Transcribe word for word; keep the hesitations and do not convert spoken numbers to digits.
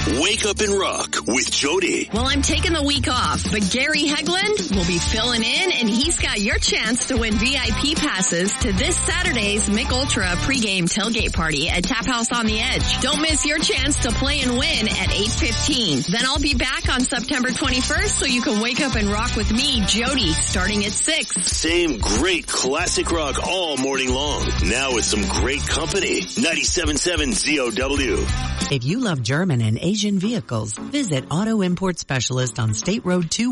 Wake Up and Rock with Jody. Well, I'm taking the week off, but Gary Hegland will be filling in, and he's got your chance to win V I P passes to this Saturday's Mick Ultra pregame tailgate party at Tap House on the Edge. Don't miss your chance to play and win at eight fifteen. Then I'll be back on September twenty-first so you can wake up and rock with me, Jody, starting at six. Same great classic rock all morning long. Now with some great company. ninety-seven point seven Z O W. If you love German and Asian vehicles, visit Auto Import Specialist on State Road two